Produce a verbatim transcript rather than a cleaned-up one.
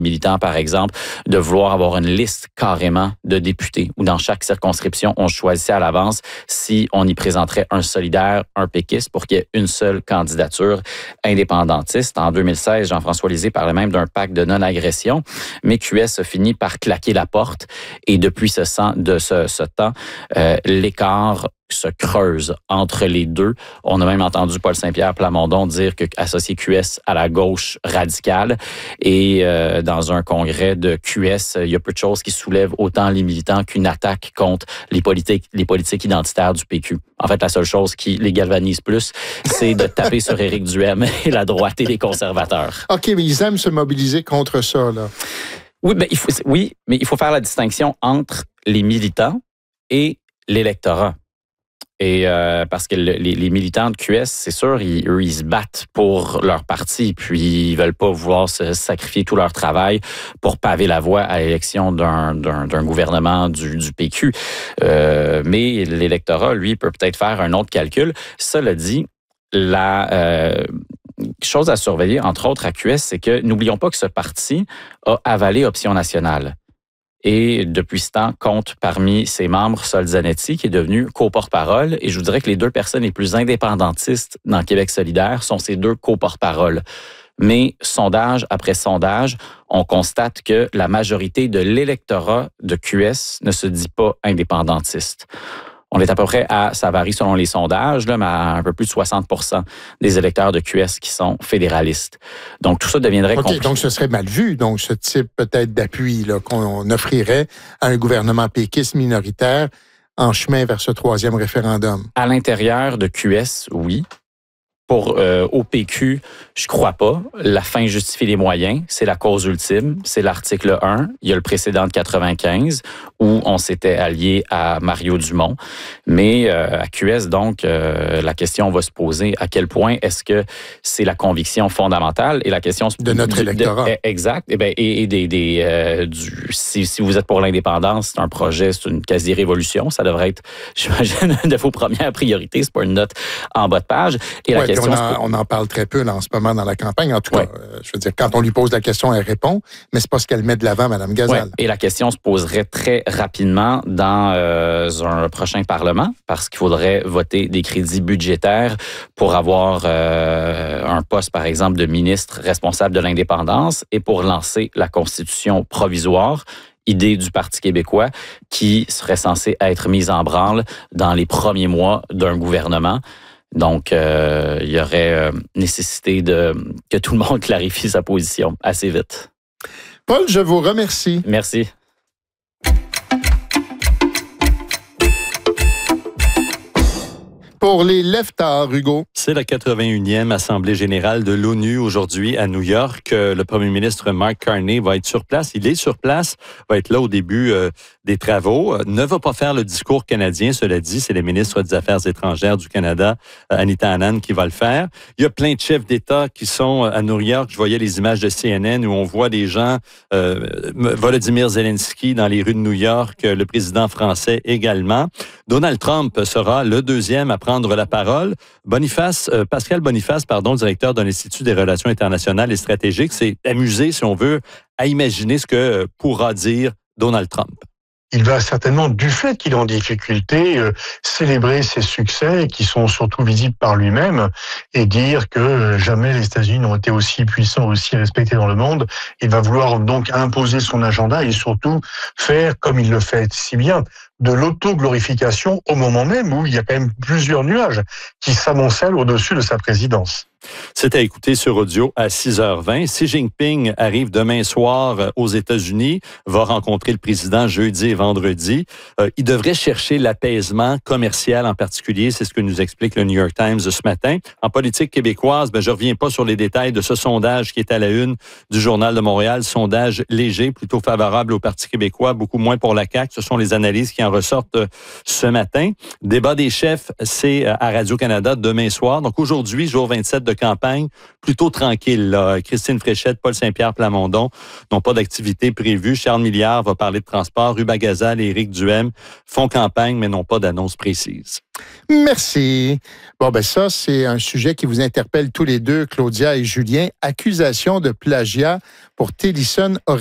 militants, par exemple, de vouloir avoir une liste carrément de députés où dans chaque circonscription, on choisissait à l'avance si on y présenterait un solidaire, un péquiste pour qu'il y ait une seule candidature indépendantiste. En deux mille seize, Jean-François Lisée parlait même d'un pacte de non-agression, mais Q S a fini par claquer la porte et depuis ce, de ce, ce temps, euh, l'écart se creuse entre les deux. On a même entendu Paul Saint-Pierre Plamondon dire que associer Q S à la gauche radicale et euh, dans un congrès de Q S, il y a peu de choses qui soulèvent autant les militants qu'une attaque contre les politiques, les politiques identitaires du P Q. En fait, la seule chose qui les galvanise plus, c'est de taper sur Éric Duhaime et la droite et les conservateurs. OK, mais ils aiment se mobiliser contre ça, là. Oui, mais il faut, oui, mais il faut faire la distinction entre les militants et l'électorat. Et euh, parce que le, les, les militants de Q S, c'est sûr, ils, eux, ils se battent pour leur parti, puis ils veulent pas vouloir se sacrifier tout leur travail pour paver la voie à l'élection d'un, d'un, d'un gouvernement du, du P Q. Euh, mais l'électorat, lui, peut peut-être faire un autre calcul. Cela dit, la euh, chose à surveiller, entre autres à Q S, c'est que n'oublions pas que ce parti a avalé Option nationale. Et depuis ce temps, compte parmi ses membres Sol Zanetti, qui est devenu co-porte-parole. Et je vous dirais que les deux personnes les plus indépendantistes dans Québec solidaire sont ces deux co-porte-paroles. Mais sondage après sondage, on constate que la majorité de l'électorat de Q S ne se dit pas indépendantiste. On est à peu près à, ça varie selon les sondages, là, mais à un peu plus de soixante pour cent des électeurs de Q S qui sont fédéralistes. Donc, tout ça deviendrait OK, compliqué. donc ce serait mal vu, donc ce type peut-être d'appui là, qu'on offrirait à un gouvernement péquiste minoritaire en chemin vers ce troisième référendum. À l'intérieur de Q S, oui. Pour euh, au P Q, je crois pas. La fin justifie les moyens. C'est la cause ultime. C'est l'article un. Il y a le précédent de quatre-vingt-quinze où on s'était allié à Mario Dumont. Mais euh, à Q S, donc, euh, la question va se poser à quel point est-ce que c'est la conviction fondamentale et la question de notre du, électorat. De, exact. Et, ben, et, et des, des euh, du, si, si vous êtes pour l'indépendance, c'est un projet, c'est une quasi-révolution. Ça devrait être, j'imagine, une de vos premières priorités. C'est pas une note en bas de page. Et la ouais, question on, en, on en parle très peu là, en ce moment dans la campagne. En tout ouais. cas, euh, je veux dire, quand on lui pose la question, elle répond, mais c'est pas ce qu'elle met de l'avant, Mme Gazal. Ouais. Et la question se poserait très rapidement dans euh, un prochain Parlement, parce qu'il faudrait voter des crédits budgétaires pour avoir euh, un poste, par exemple, de ministre responsable de l'indépendance et pour lancer la Constitution provisoire, idée du Parti québécois, qui serait censée être mise en branle dans les premiers mois d'un gouvernement. Donc, euh, il y aurait euh, nécessité de que tout le monde clarifie sa position assez vite. Paul, je vous remercie. Merci. Pour les leftards, Hugo. C'est la quatre-vingt-unième Assemblée générale de l'ONU aujourd'hui à New York. Le premier ministre Mark Carney va être sur place. Il est sur place, va être là au début euh, des travaux. Ne va pas faire le discours canadien, cela dit. C'est le ministre des Affaires étrangères du Canada, Anita Anand, qui va le faire. Il y a plein de chefs d'État qui sont à New York. Je voyais les images de C N N où on voit des gens, euh, Volodymyr Zelensky dans les rues de New York, le président français également. Donald Trump sera le deuxième à prendre la parole. Boniface, euh, Pascal Boniface, pardon, directeur de l'Institut des relations internationales et stratégiques, s'est amusé, si on veut, à imaginer ce que pourra dire Donald Trump. Il va certainement, du fait qu'il est en difficulté, euh, célébrer ses succès qui sont surtout visibles par lui-même et dire que euh, jamais les États-Unis n'ont été aussi puissants, aussi respectés dans le monde. Il va vouloir donc imposer son agenda et surtout faire, comme il le fait si bien, de l'auto-glorification au moment même où il y a quand même plusieurs nuages qui s'amoncellent au-dessus de sa présidence. C'est à écouter sur audio à six heures vingt. Xi Jinping arrive demain soir aux États-Unis, va rencontrer le président jeudi et vendredi. Euh, il devrait chercher l'apaisement commercial en particulier, c'est ce que nous explique le New York Times ce matin. En politique québécoise, ben, je reviens pas sur les détails de ce sondage qui est à la une du Journal de Montréal. Sondage léger, plutôt favorable au Parti québécois, beaucoup moins pour la C A Q. Ce sont les analyses qui en ressortent ce matin. Débat des chefs, c'est à Radio-Canada demain soir. Donc aujourd'hui, jour vingt-sept de de campagne plutôt tranquille. Là. Christine Fréchette, Paul Saint-Pierre Plamondon n'ont pas d'activité prévue. Charles Milliard va parler de transport. Rue Bagazal et Éric Duhem font campagne, mais n'ont pas d'annonce précise. Merci. Bon, ben ça, c'est un sujet qui vous interpelle tous les deux, Claudia et Julien. Accusation de plagiat pour Tellison